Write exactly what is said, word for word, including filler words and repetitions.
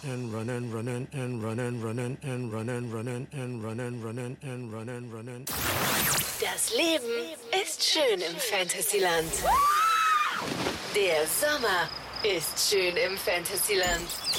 and running, running and running, running and running, running and running, running and running, running. Das Leben ist schön im Fantasyland. Der Sommer ist schön im Fantasyland.